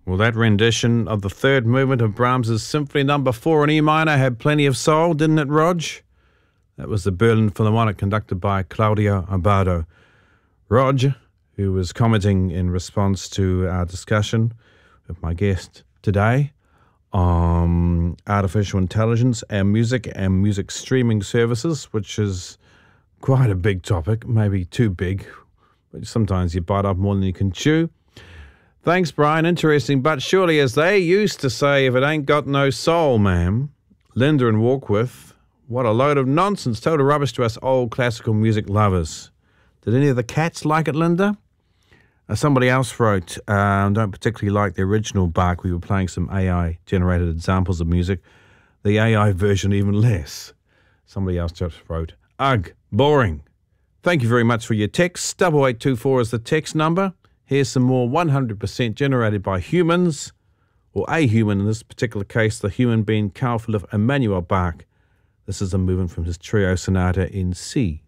Well, that rendition of the third movement of Brahms's Symphony No. 4 in E minor had plenty of soul, didn't it, Rog? That was the Berlin Philharmonic conducted by Claudio Abbado. Rog, who was commenting in response to our discussion with my guest today on artificial intelligence and music streaming services, which is quite a big topic, maybe too big, but sometimes you bite off more than you can chew. Thanks, Brian. Interesting, but surely, as they used to say, if it ain't got no soul, ma'am. Linda and Warkworth, what a load of nonsense, total rubbish to us old classical music lovers. Did any of the cats like it, Linda? Somebody else wrote, don't particularly like the original Bach. We were playing some AI-generated examples of music. The AI version even less. Somebody else just wrote, ugh, boring. Thank you very much for your text. 8824 is the text number. Here's some more 100% generated by humans, or a human in this particular case, the human being Carl Philipp Emanuel Bach. This is a movement from his trio sonata in C.